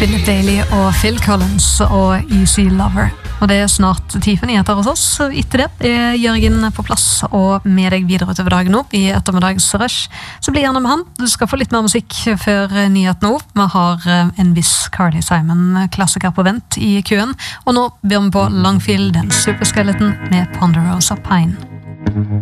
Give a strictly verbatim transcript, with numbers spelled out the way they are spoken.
Philip Daly og Phil Collins og Easy Lover. Og det er snart tid for nyheter hos oss, så etter det er Jørgen på plass og med deg videre utover dagen opp i ettermiddagsrush. Så bli gjerne med han. Du skal få litt mer musikk før nyhetene opp. Vi har en viss Carly Simon-klassiker på vent i køen, og nå blir vi på Longfield, den Superskeleton med Ponderosa Pine.